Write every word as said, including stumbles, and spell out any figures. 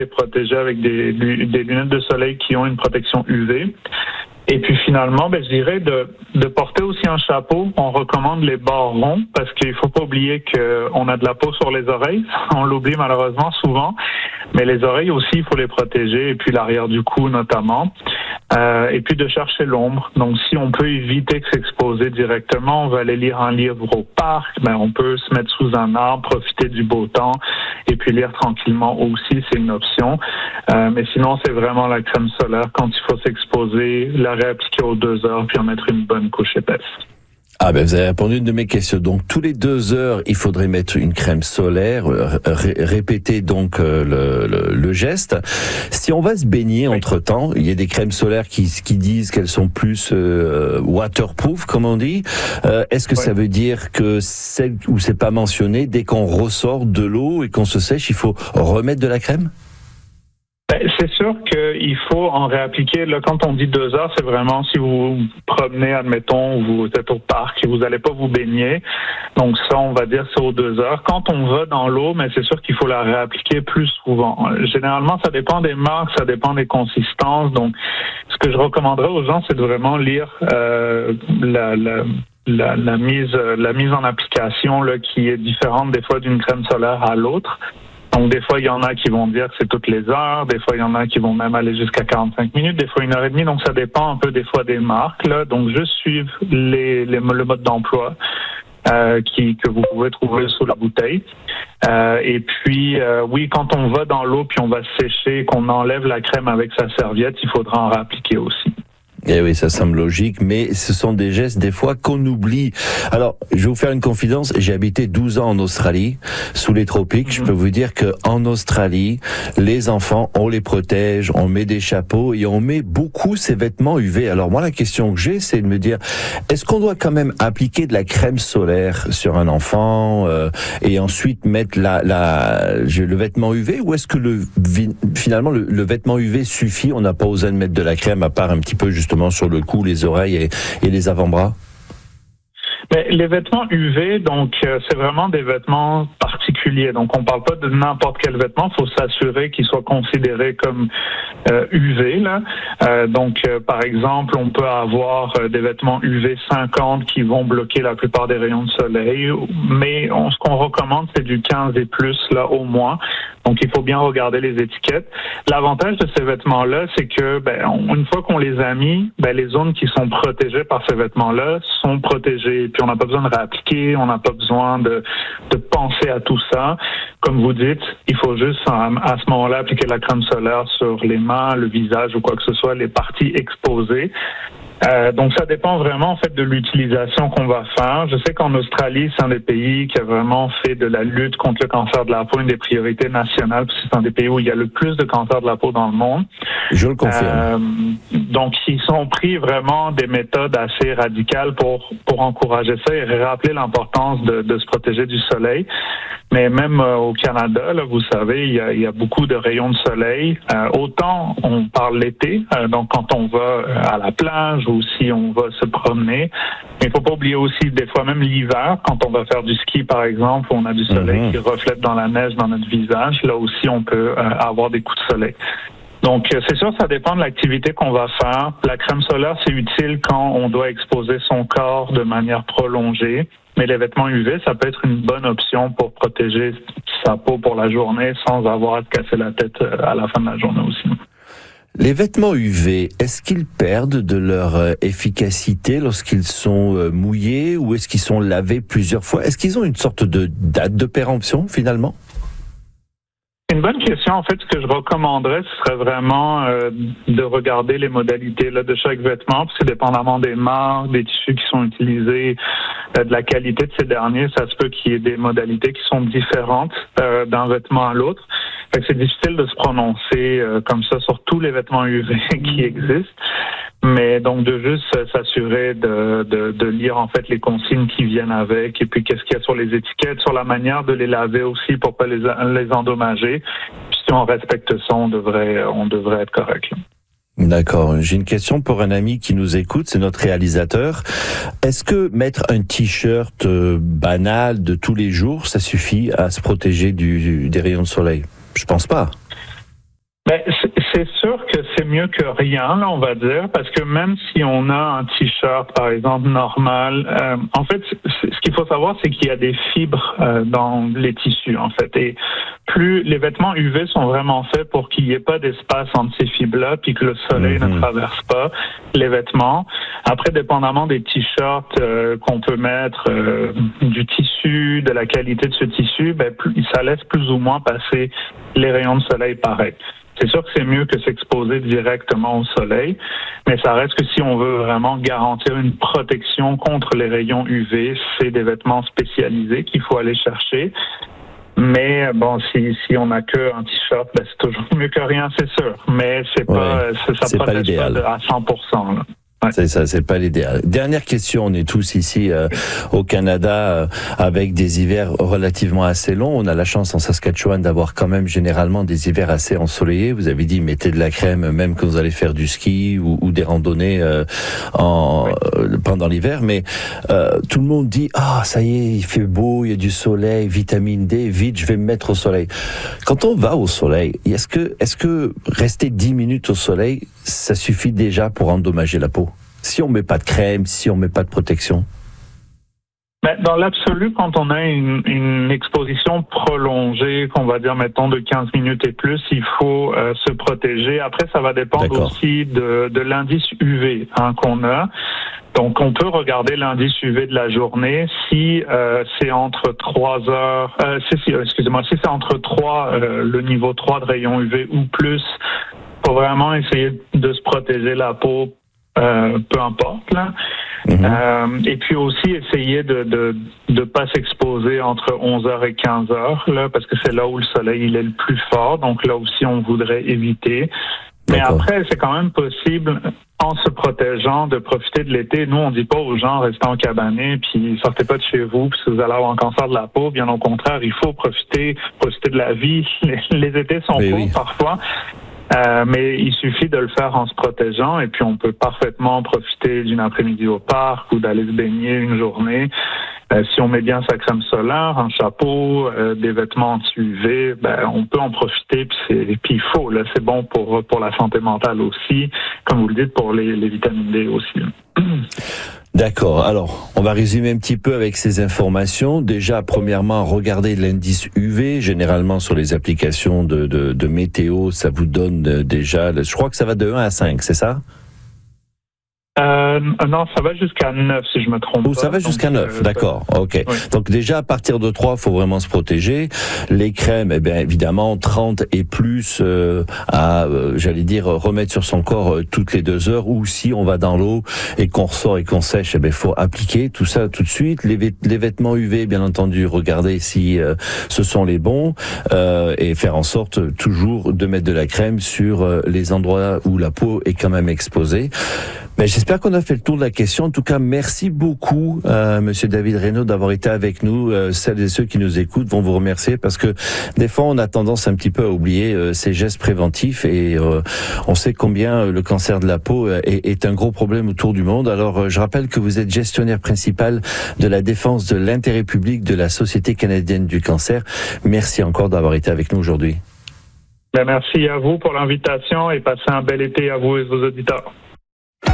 les protéger avec des, des lunettes de soleil qui ont une protection U V. Et puis finalement, ben, je dirais de, de porter aussi un chapeau. On recommande les bords ronds parce qu'il faut pas oublier qu'on a de la peau sur les oreilles. On l'oublie malheureusement souvent. Mais les oreilles aussi, il faut les protéger. Et puis l'arrière du cou notamment. Euh, et puis de chercher l'ombre. Donc si on peut éviter de s'exposer directement, on va aller lire un livre au parc. Ben, on peut se mettre sous un arbre, profiter du beau temps et puis lire tranquillement aussi, c'est une option. Euh, mais sinon, c'est vraiment la crème solaire quand il faut s'exposer, la réappliquer aux deux heures puis en mettre une bonne couche épaisse. Ah ben vous avez répondu à une de mes questions. Donc tous les deux heures, il faudrait mettre une crème solaire, ré- répéter donc euh, le, le, le geste. Si on va se baigner oui. entre-temps, il y a des crèmes solaires qui, qui disent qu'elles sont plus euh, waterproof, comme on dit. Euh, est-ce que oui. ça veut dire que celle où c'est pas mentionné, dès qu'on ressort de l'eau et qu'on se sèche, il faut remettre de la crème ? C'est sûr qu'il faut en réappliquer. Là, quand on dit deux heures, c'est vraiment si vous vous promenez, admettons, vous êtes au parc et vous n'allez pas vous baigner. Donc ça, on va dire c'est aux deux heures. Quand on va dans l'eau, mais c'est sûr qu'il faut la réappliquer plus souvent. Généralement, ça dépend des marques, ça dépend des consistances. Donc, ce que je recommanderais aux gens, c'est de vraiment lire euh, la, la La, la mise la mise en application là, qui est différente des fois d'une crème solaire à l'autre. Donc, des fois, il y en a qui vont dire que c'est toutes les heures. Des fois, il y en a qui vont même aller jusqu'à quarante-cinq minutes. Des fois, une heure et demie. Donc, ça dépend un peu des fois des marques, là. Donc, juste suivre les, les, le mode d'emploi euh, qui, que vous pouvez trouver sous la bouteille. Euh, et puis, euh, oui, quand on va dans l'eau puis on va sécher, qu'on enlève la crème avec sa serviette, il faudra en réappliquer aussi. Eh oui, ça semble logique, mais ce sont des gestes des fois qu'on oublie. Alors, je vais vous faire une confidence. J'ai habité douze ans en Australie, sous les tropiques. Mmh. Je peux vous dire que en Australie, les enfants, on les protège, on met des chapeaux et on met beaucoup ces vêtements U V. Alors moi, la question que j'ai, c'est de me dire, est-ce qu'on doit quand même appliquer de la crème solaire sur un enfant euh, et ensuite mettre la, la, le vêtement U V, ou est-ce que le finalement le, le vêtement U V suffit? On n'a pas besoin de mettre de la crème à part un petit peu juste sur le cou, les oreilles et, et les avant-bras? Mais les vêtements U V, donc euh, c'est vraiment des vêtements particuliers. Donc on parle pas de n'importe quel vêtement. Il faut s'assurer qu'ils soient considérés comme euh, U V. Là, euh, donc euh, par exemple, on peut avoir euh, des vêtements U V cinquante qui vont bloquer la plupart des rayons de soleil. Mais on, ce qu'on recommande, c'est du quinze et plus là au moins. Donc il faut bien regarder les étiquettes. L'avantage de ces vêtements-là, c'est que ben, on, une fois qu'on les a mis, ben, les zones qui sont protégées par ces vêtements-là sont protégées. Puis on n'a pas besoin de réappliquer, on n'a pas besoin de, de penser à tout ça. Comme vous dites, il faut juste à, à ce moment-là appliquer la crème solaire sur les mains, le visage ou quoi que ce soit, les parties exposées. Euh, donc ça dépend vraiment en fait de l'utilisation qu'on va faire. Je sais qu'en Australie, c'est un des pays qui a vraiment fait de la lutte contre le cancer de la peau une des priorités nationales, parce que c'est un des pays où il y a le plus de cancer de la peau dans le monde. Je le confirme. Euh, donc ils ont pris vraiment des méthodes assez radicales pour pour encourager ça et rappeler l'importance de, de se protéger du soleil. Mais même euh, au Canada, là, vous savez, il y a, il y a beaucoup de rayons de soleil. Euh, autant on parle l'été, euh, donc quand on va à la plage ou si on va se promener. Mais il faut pas oublier aussi des fois même l'hiver, quand on va faire du ski par exemple, on a du soleil mmh. qui reflète dans la neige dans notre visage. Là aussi, on peut euh, avoir des coups de soleil. Donc, c'est sûr, ça dépend de l'activité qu'on va faire. La crème solaire, c'est utile quand on doit exposer son corps de manière prolongée. Mais les vêtements U V, ça peut être une bonne option pour protéger sa peau pour la journée sans avoir à se casser la tête à la fin de la journée aussi. Les vêtements U V, est-ce qu'ils perdent de leur efficacité lorsqu'ils sont mouillés ou est-ce qu'ils sont lavés plusieurs fois? Est-ce qu'ils ont une sorte de date de péremption finalement? C'est une bonne question. En fait, ce que je recommanderais, ce serait vraiment euh, de regarder les modalités là, de chaque vêtement, parce que dépendamment des marques, des tissus qui sont utilisés, euh, de la qualité de ces derniers, ça se peut qu'il y ait des modalités qui sont différentes euh, d'un vêtement à l'autre. Fait que c'est difficile de se prononcer euh, comme ça sur tous les vêtements U V qui existent. Mais donc de juste s'assurer de, de, de lire en fait les consignes qui viennent avec et puis qu'est-ce qu'il y a sur les étiquettes, sur la manière de les laver aussi pour pas les, les endommager. Puis si on respecte ça, on devrait, on devrait être correct. D'accord. J'ai une question pour un ami qui nous écoute, c'est notre réalisateur. Est-ce que mettre un t-shirt banal de tous les jours, ça suffit à se protéger du, des rayons de soleil? Je pense pas. Ben, c'est sûr que c'est mieux que rien, là, on va dire, parce que même si on a un t-shirt, par exemple, normal, euh, en fait, ce qu'il faut savoir, c'est qu'il y a des fibres euh, dans les tissus, en fait. Et plus les vêtements U V sont vraiment faits pour qu'il n'y ait pas d'espace entre ces fibres-là, puis que le soleil mm-hmm. ne traverse pas les vêtements. Après, dépendamment des t-shirts euh, qu'on peut mettre, euh, du tissu, de la qualité de ce tissu, ben, plus, ça laisse plus ou moins passer les rayons de soleil pareil. C'est sûr que c'est mieux que s'exposer directement au soleil, mais ça reste que si on veut vraiment garantir une protection contre les rayons U V, c'est des vêtements spécialisés qu'il faut aller chercher. Mais bon, si si on n'a que un t-shirt, ben c'est toujours mieux que rien, c'est sûr. Mais c'est ouais, pas ça c'est protège pas, pas à cent pour cent. Là. Ouais. C'est ça, c'est pas l'idéal. Dernière question, on est tous ici euh, au Canada euh, avec des hivers relativement assez longs. On a la chance en Saskatchewan d'avoir quand même généralement des hivers assez ensoleillés. Vous avez dit mettez de la crème même quand vous allez faire du ski ou, ou des randonnées euh, en, oui. euh, pendant l'hiver. Mais euh, tout le monde dit ah ça y est, il fait beau, il y a du soleil, vitamine D, vite je vais me mettre au soleil. Quand on va au soleil, est-ce que est-ce que rester dix minutes au soleil, ça suffit déjà pour endommager la peau? Si on met pas de crème, si on met pas de protection? Mais dans l'absolu, quand on a une, une exposition prolongée, qu'on va dire mettons de quinze minutes et plus, il faut euh, se protéger. Après, ça va dépendre D'accord. aussi de, de l'indice U V hein, qu'on a. Donc, on peut regarder l'indice U V de la journée. Si euh, c'est entre trois heures, euh, si, si, excusez-moi, si c'est entre trois, euh, le niveau trois de rayon U V ou plus, faut vraiment essayer de se protéger la peau. Euh, peu importe là. Mm-hmm. Euh, et puis aussi essayer de de de pas s'exposer entre onze heures et quinze heures là, parce que c'est là où le soleil il est le plus fort. Donc là aussi on voudrait éviter. Mais D'accord. après c'est quand même possible en se protégeant de profiter de l'été. Nous on dit pas aux gens restez en cabané puis sortez pas de chez vous puis si vous allez avoir un cancer de la peau. Bien au contraire il faut profiter profiter de la vie. Les, les étés sont oui, courts oui. parfois. Euh, mais il suffit de le faire en se protégeant et puis on peut parfaitement profiter d'une après-midi au parc ou d'aller se baigner une journée. Euh, si on met bien sa crème solaire, un chapeau, euh, des vêtements anti-U V, ben on peut en profiter puis c'est puis il faut là, c'est bon pour pour la santé mentale aussi, comme vous le dites pour les, les vitamines D aussi. D'accord. Alors, on va résumer un petit peu avec ces informations. Déjà, premièrement, regardez l'indice U V. Généralement, sur les applications de, de, de météo, ça vous donne déjà, je crois que ça va de un à cinq, c'est ça? Euh, non, ça va jusqu'à neuf si je me trompe oh, pas. Ça va jusqu'à Donc, neuf, euh, d'accord, ok. Oui. Donc déjà, à partir de trois, il faut vraiment se protéger. Les crèmes, eh bien évidemment, trente et plus euh, à, euh, j'allais dire, remettre sur son corps euh, toutes les deux heures, ou si on va dans l'eau et qu'on ressort et qu'on sèche, eh bien, il faut appliquer tout ça tout de suite. Les, vêt- les vêtements U V, bien entendu, regardez si euh, ce sont les bons euh, et faire en sorte toujours de mettre de la crème sur euh, les endroits où la peau est quand même exposée. Ben, j'espère qu'on a fait le tour de la question. En tout cas, merci beaucoup, euh, Monsieur David Reynaud, d'avoir été avec nous. Euh, celles et ceux qui nous écoutent vont vous remercier parce que des fois, on a tendance un petit peu à oublier euh, ces gestes préventifs et euh, on sait combien le cancer de la peau est, est un gros problème autour du monde. Alors, euh, je rappelle que vous êtes gestionnaire principal de la défense de l'intérêt public de la Société canadienne du cancer. Merci encore d'avoir été avec nous aujourd'hui. Ben, merci à vous pour l'invitation et passez un bel été à vous et vos auditeurs.